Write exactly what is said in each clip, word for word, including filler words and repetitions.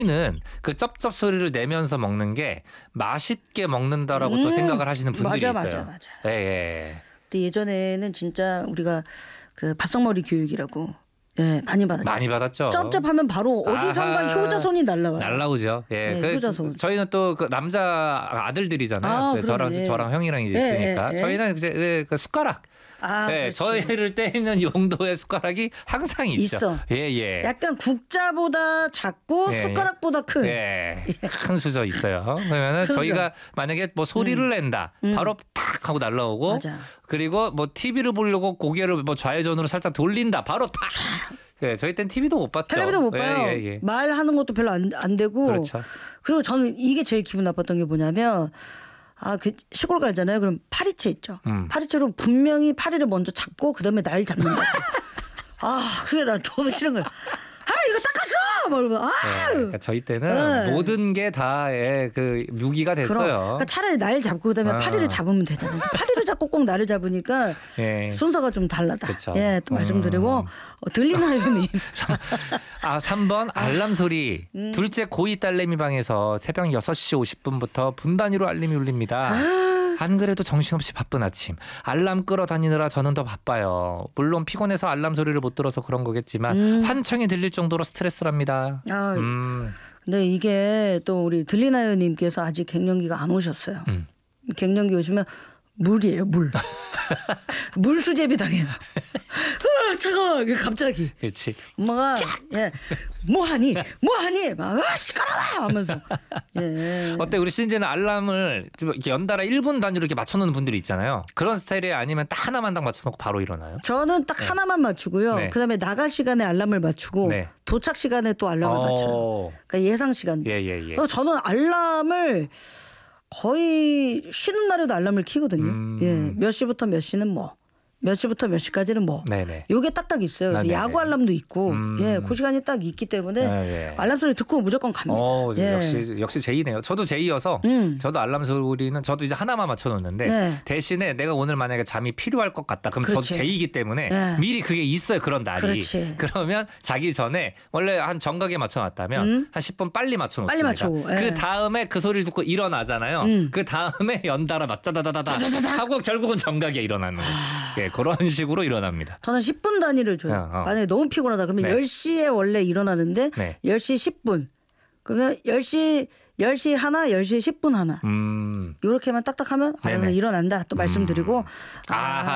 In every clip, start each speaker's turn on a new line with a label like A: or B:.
A: 는 그 쩝쩝 소리를 내면서 먹는 게 맛있게 먹는다라고
B: 음,
A: 또 생각을 하시는 분들이
B: 맞아,
A: 있어요.
B: 맞아, 맞아.
A: 예, 예.
B: 근데 예전에는 진짜 우리가 그 밥상머리 교육이라고 예, 많이 받았죠.
A: 많이 받았죠.
B: 쩝쩝하면 바로 어디선가
A: 아하,
B: 효자손이 날라와요.
A: 날라오죠. 예,
B: 네,
A: 그
B: 효자손.
A: 저희는 또 그 남자 아들들이잖아요.
B: 아,
A: 그래서 저랑
B: 그러네.
A: 저랑 형이랑 이제
B: 예,
A: 있으니까
B: 예, 예.
A: 저희는 이제 예, 그 숟가락.
B: 아,
A: 네,
B: 그렇지.
A: 저희를 때리는 용도의 숟가락이 항상 있죠.
B: 있어.
A: 예, 예.
B: 약간 국자보다 작고
A: 예, 예.
B: 숟가락보다 큰.
A: 예, 큰 수저 있어요. 그러면은
B: 큰
A: 저희가 만약에 뭐 소리를 낸다,
B: 음.
A: 바로 탁 하고 날라오고,
B: 맞아.
A: 그리고 뭐 티비를 보려고 고개를 뭐 좌회전으로 살짝 돌린다, 바로 탁. 예, 저희 땐 티비도 못 봤죠.
B: 텔레비도 못 봐요.
A: 예, 예, 예.
B: 말하는 것도 별로 안, 안 되고.
A: 그렇죠.
B: 그리고 저는 이게 제일 기분 나빴던 게 뭐냐면 아, 그 시골 가잖아요. 그럼 파리채 있죠.
A: 음.
B: 파리채로 분명히 파리를 먼저 잡고 그다음에 날 잡는다. 아, 그게 나 너무 싫은 거야. 아, 이거 닦았어. 막 이러면 아.
A: 예, 그러니까 저희 때는
B: 네.
A: 모든 게 다 그 묘기가
B: 그럼
A: 됐어요.
B: 그러니까 차라리 날 잡고 그다음에
A: 아.
B: 파리를 잡으면 되잖아요. 파리를 잡고 꼭 나를 잡으니까
A: 예.
B: 순서가 좀 달라다.
A: 그쵸.
B: 예, 또 말씀드리고
A: 음.
B: 어, 들리나요, 님?
A: 아, 삼 번 알람 소리.
B: 음.
A: 둘째 고이 딸내미 방에서 새벽 여섯 시 오십 분부터 분 단위로 알림이 울립니다.
B: 아.
A: 안 그래도 정신없이 바쁜 아침. 알람 끌어다니느라 저는 더 바빠요. 물론 피곤해서 알람 소리를 못 들어서 그런 거겠지만
B: 음.
A: 환청이 들릴 정도로 스트레스랍니다.
B: 아,
A: 음.
B: 근데 이게 또 우리 들리나요 님께서 아직 갱년기가 안 오셨어요.
A: 음.
B: 갱년기 오시면 물이에요, 물. 물 수제비 당해요. 아, 잠깐만, 이게 갑자기.
A: 그렇지.
B: 엄마가, 예, 뭐 하니? 뭐 하니? 막, 아, 시끄러워! 하면서. 예.
A: 어때 우리 신디는 알람을 좀 이렇게 연달아 일 분 단위로 이렇게 맞춰놓는 분들이 있잖아요. 그런 스타일이 아니면 딱 하나만 딱 맞춰놓고 바로 일어나요?
B: 저는 딱 하나만 맞추고요.
A: 네.
B: 그 다음에 나갈 시간에 알람을 맞추고,
A: 네.
B: 도착 시간에 또 알람을 맞춰요.
A: 어.
B: 그러니까 예상 시간.
A: 예, 예, 예.
B: 그래서 저는 알람을 거의 쉬는 날에도 알람을 키거든요.
A: 음.
B: 예, 몇 시부터 몇 시는 뭐, 몇 시부터 몇 시까지는 뭐.
A: 네네.
B: 요게 딱딱 있어요. 그래서
A: 아, 네네.
B: 야구 알람도 있고,
A: 음.
B: 예, 그 시간이 딱 있기 때문에
A: 네, 네.
B: 알람 소리 듣고 무조건 갑니다.
A: 어,
B: 예.
A: 역시 역시 제이네요. 저도 제이여서
B: 음.
A: 저도 알람 소리는 저도 이제 하나만 맞춰놓는데
B: 네.
A: 대신에 내가 오늘 만약에 잠이 필요할 것 같다. 그럼
B: 그렇지.
A: 저도 제이이기 때문에
B: 네.
A: 미리 그게 있어요. 그런 날이.
B: 그렇지.
A: 그러면 자기 전에 원래 한 정각에 맞춰놨다면
B: 음.
A: 한 십 분 빨리 맞춰놓습니다.
B: 빨리 맞추고, 예.
A: 그 다음에 그 소리를 듣고 일어나잖아요.
B: 음.
A: 그 다음에 연달아 맞짜다다다다 하고 결국은 정각에 일어나는 거예요. 예, 그런 식으로 일어납니다.
B: 저는 십 분 단위를 줘요.
A: 어, 어.
B: 만약에 너무 피곤하다 그러면
A: 네.
B: 열 시에 원래 일어나는데
A: 네.
B: 열 시 십 분. 그러면 열 시 열 시 하나, 열 시 십 분 하나.
A: 음.
B: 요렇게만 딱딱하면 알아서
A: 네네.
B: 일어난다. 또 말씀드리고 아,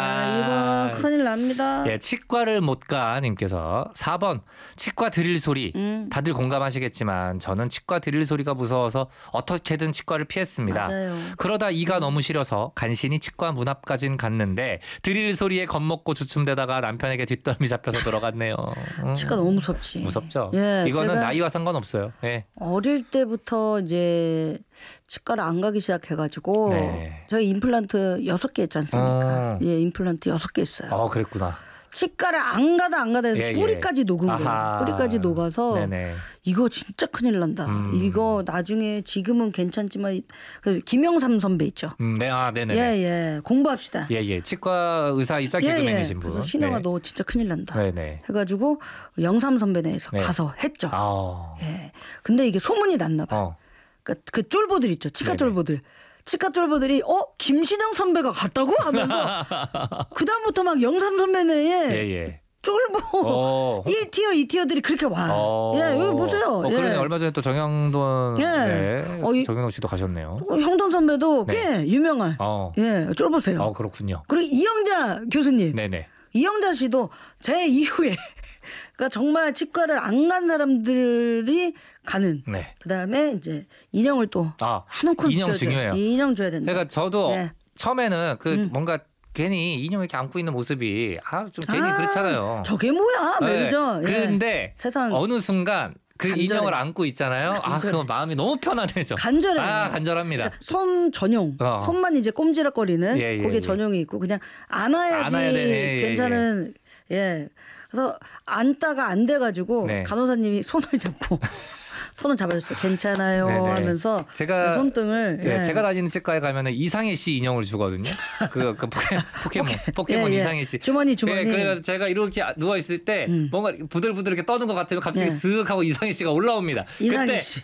A: 아하.
B: 이거 큰일 납니다.
A: 예, 치과를 못 가 님께서 사 번 치과 드릴 소리.
B: 음.
A: 다들 공감하시겠지만 저는 치과 드릴 소리가 무서워서 어떻게든 치과를 피했습니다.
B: 맞아요.
A: 그러다 이가 너무 시려서 간신히 치과 문 앞까진 갔는데 드릴 소리에 겁먹고 주춤대다가 남편에게 뒷덜미 잡혀서 들어갔네요. 음,
B: 치과 너무 무섭지.
A: 무섭죠.
B: 예,
A: 이거는
B: 제가
A: 나이와 상관없어요. 예.
B: 어릴 때부터 이제 치과를 안 가기 시작해가지고
A: 네.
B: 저희 임플란트 여섯 개 있지 않습니까?
A: 어.
B: 예, 임플란트 여섯 개 있어요.
A: 어, 그랬구나.
B: 치과를 안 가다 안 가다 해서
A: 예, 예.
B: 뿌리까지 녹은 거예요.
A: 아하.
B: 뿌리까지 녹아서
A: 네네.
B: 이거 진짜 큰일 난다.
A: 음.
B: 이거 나중에 지금은 괜찮지만 그 김영삼 선배 있죠.
A: 음, 네, 아, 네네.
B: 예, 예. 공부합시다.
A: 예, 예. 치과 의사이자 개그맨이신 분.
B: 그래서 신영아
A: 네.
B: 너 진짜 큰일 난다.
A: 네네.
B: 해가지고 영삼 선배네에서
A: 네.
B: 가서 했죠.
A: 아.
B: 예. 근데 이게 소문이 났나 봐.
A: 어.
B: 그, 그 쫄보들 있죠. 치과
A: 네네.
B: 쫄보들. 치과 쫄보들이 어 김신영 선배가 갔다고 하면서 그 다음부터 막 영삼 선배네에
A: 예, 예.
B: 쫄보
A: 어.
B: 일 티어, 이 티어들이 그렇게 와.
A: 어.
B: 예, 여기 보세요.
A: 어,
B: 예.
A: 그러네. 얼마 전에 또 정영돈
B: 예.
A: 네.
B: 어, 이-
A: 정영돈 씨도 가셨네요.
B: 어, 형돈 선배도
A: 네.
B: 꽤 유명한.
A: 어.
B: 예, 쫄보세요.
A: 어, 그렇군요.
B: 그리고 이영자 교수님.
A: 네네.
B: 이영자 씨도 제 이후에 그러니까 정말 치과를 안 간 사람들이 가는.
A: 네.
B: 그다음에 이제 인형을 또
A: 아,
B: 한옥콘
A: 인형
B: 줘야
A: 중요해요.
B: 돼. 인형 줘야 된다.
A: 그러니까 저도
B: 네.
A: 처음에는 그
B: 음.
A: 뭔가 괜히 인형 이렇게 안고 있는 모습이 아, 좀 괜히
B: 아,
A: 그렇잖아요.
B: 저게 뭐야?
A: 네.
B: 말이죠. 예.
A: 근데
B: 세상
A: 어느 순간 그
B: 간절해.
A: 인형을 안고 있잖아요. 아,
B: 간절해.
A: 그럼 마음이 너무 편안해져.
B: 간절해요.
A: 아, 간절합니다.
B: 그러니까 손 전용,
A: 어.
B: 손만 이제 꼼지락거리는
A: 예, 예,
B: 그게
A: 예.
B: 전용이 있고 그냥 안아야지
A: 안아야 되네. 예, 예,
B: 괜찮은 예. 그래서 앉다가 안 돼가지고
A: 네.
B: 간호사님이 손을 잡고 손을 잡아줬어요. 괜찮아요
A: 네네.
B: 하면서
A: 제가
B: 손등을
A: 예,
B: 예.
A: 제가 다니는 치과에 가면은 이상해 씨 인형을 주거든요. 그, 그 포켓, 포켓몬 포켓몬
B: 예, 예.
A: 이상해 씨.
B: 주머니 주머니.
A: 예, 그래서 제가 이렇게 누워 있을 때
B: 음.
A: 뭔가 부들부들 이렇게 떠는 것 같으면 갑자기
B: 네.
A: 쓱 하고 이상해 씨가 올라옵니다.
B: 이상해
A: 그때
B: 씨.